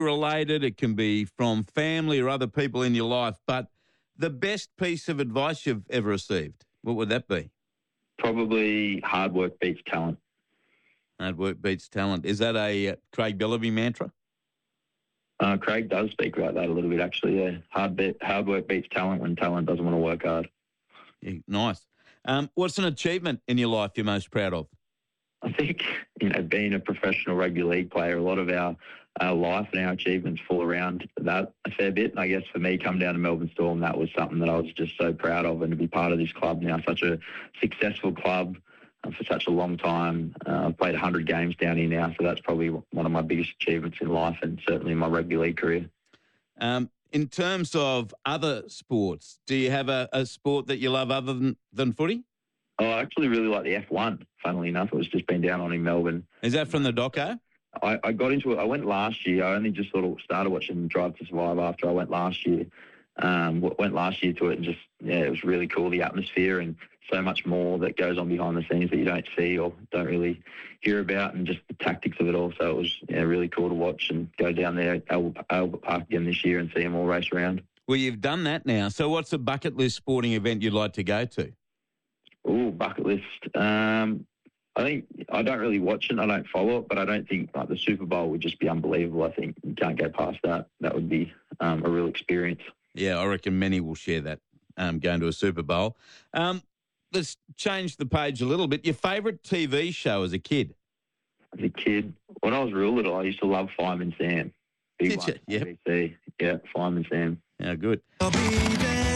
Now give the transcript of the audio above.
related, it can be from family or other people in your life, but the best piece of advice you've ever received, what would that be? Probably hard work beats talent. Hard work beats talent. Is that a Craig Bellamy mantra? Craig does speak about that a little bit, actually. Yeah, hard work beats talent when talent doesn't want to work hard. Yeah, nice. What's an achievement in your life you're most proud of? I think, being a professional rugby league player, a lot of our life and our achievements fall around that a fair bit. And I guess for me, come down to Melbourne Storm, that was something that I was just so proud of, and to be part of this club now, such a successful club for such a long time. I've played 100 games down here now, so that's probably one of my biggest achievements in life and certainly in my rugby league career. In terms of other sports, do you have a sport that you love other than footy? Oh, I actually really like the F1, funnily enough. It was just been down on in Melbourne. Is that from the doco? I got into it. I went last year. I only just sort of started watching Drive to Survive after I went last year. Went last year to it, and just, it was really cool, the atmosphere and so much more that goes on behind the scenes that you don't see or don't really hear about, and just the tactics of it all. So it was really cool to watch and go down there Albert Park again this year and see them all race around. Well, you've done that now. So what's a bucket list sporting event you'd like to go to? Oh, bucket list. I think I don't really watch it. I don't follow it, but I don't think the Super Bowl would just be unbelievable. I think you can't go past that. That would be a real experience. Yeah, I reckon many will share that, going to a Super Bowl. Let's change the page a little bit. Your favourite TV show as a kid? As a kid, when I was real little, I used to love Fireman Sam. Did you? Yep. ABC. Yeah, Fireman Sam. Yeah, good.